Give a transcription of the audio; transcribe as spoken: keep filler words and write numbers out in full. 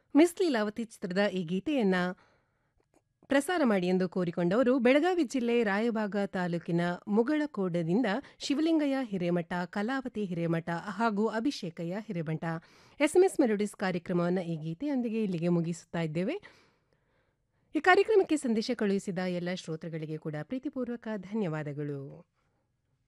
Miss Leelavathi ಚಿತ್ರದ ಈ ಗೀತೆಯನ್ನ ಪ್ರಸಾರ ಮಾಡಿ ಎಂದು ಕೋರಿಕೊಂಡವರು ಬೆಳಗಾವಿ ಜಿಲ್ಲೆ ರಾಯಬಾಗ ತಾಲೂಕಿನ ಮುಗಳಕೋಡದಿಂದ ಶಿವಲಿಂಗಯ್ಯ ಹಿರೇಮಠ, ಕಲಾವತಿ ಹಿರೇಮಠ ಹಾಗೂ ಅಭಿಷೇಕಯ್ಯ ಹಿರೇಮಠ. ಎಸ್ಎಂಎಸ್ ಮೆಲೋಡಿಸ್ ಕಾರ್ಯಕ್ರಮವನ್ನು ಈ ಗೀತೆಯೊಂದಿಗೆ ಇಲ್ಲಿಗೆ ಮುಗಿಸುತ್ತಾ ಇದ್ದೇವೆ. ಈ ಕಾರ್ಯಕ್ರಮಕ್ಕೆ ಸಂದೇಶ ಕಳುಹಿಸಿದ ಎಲ್ಲ ಶ್ರೋತೃಗಳಿಗೆ ಕೂಡ ಪ್ರೀತಿಪೂರ್ವಕ ಧನ್ಯವಾದಗಳು.